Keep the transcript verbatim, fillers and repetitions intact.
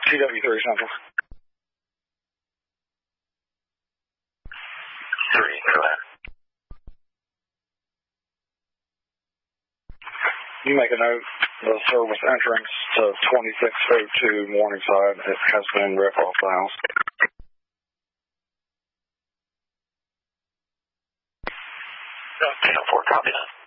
T W three Central. Three, go ahead. You make a note, the service entrance to twenty-six oh two Morningside, it has been ripped off the house. ten four, copy that.